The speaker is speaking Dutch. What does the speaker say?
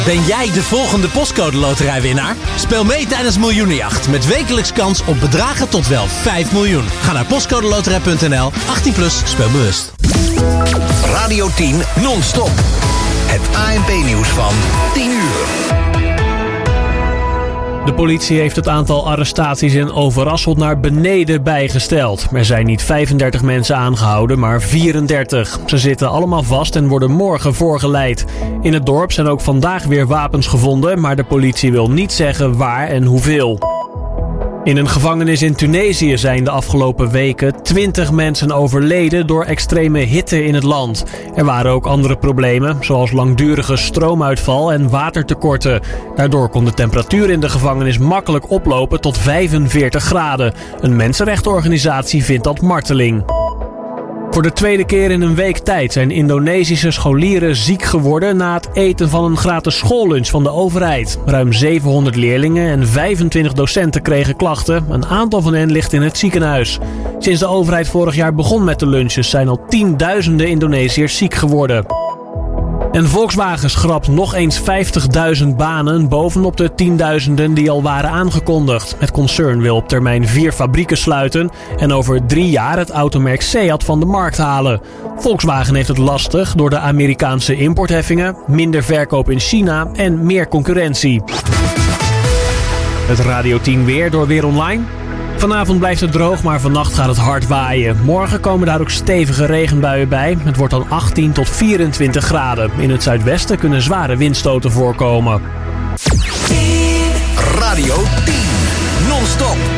Ben jij de volgende Postcode Loterijwinnaar? Speel mee tijdens Miljoenenjacht met wekelijks kans op bedragen tot wel 5 miljoen. Ga naar postcodeloterij.nl, 18+, speel bewust. Radio 10 non-stop. Het ANP-nieuws van 10 uur. De politie heeft het aantal arrestaties in Overasselt naar beneden bijgesteld. Er zijn niet 35 mensen aangehouden, maar 34. Ze zitten allemaal vast en worden morgen voorgeleid. In het dorp zijn ook vandaag weer wapens gevonden, maar de politie wil niet zeggen waar en hoeveel. In een gevangenis in Tunesië zijn de afgelopen weken 20 mensen overleden door extreme hitte in het land. Er waren ook andere problemen, zoals langdurige stroomuitval en watertekorten. Daardoor kon de temperatuur in de gevangenis makkelijk oplopen tot 45 graden. Een mensenrechtenorganisatie vindt dat marteling. Voor de tweede keer in een week tijd zijn Indonesische scholieren ziek geworden na het eten van een gratis schoollunch van de overheid. Ruim 700 leerlingen en 25 docenten kregen klachten. Een aantal van hen ligt in het ziekenhuis. Sinds de overheid vorig jaar begon met de lunches zijn al tienduizenden Indonesiërs ziek geworden. En Volkswagen schrapt nog eens 50.000 banen bovenop de tienduizenden die al waren aangekondigd. Het concern wil op termijn 4 fabrieken sluiten en over 3 jaar het automerk Seat van de markt halen. Volkswagen heeft het lastig door de Amerikaanse importheffingen, minder verkoop in China en meer concurrentie. Het Radio 10 weer door Weer Online. Vanavond blijft het droog, maar vannacht gaat het hard waaien. Morgen komen daar ook stevige regenbuien bij. Het wordt dan 18 tot 24 graden. In het zuidwesten kunnen zware windstoten voorkomen. Radio 10 non-stop.